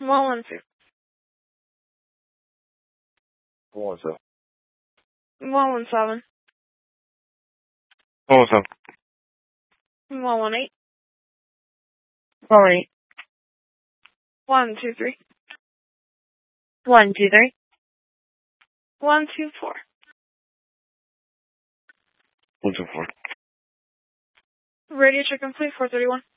112. 117. 117. 117. 118. 118. 123. 123. 124. 124. Radio check complete, 431.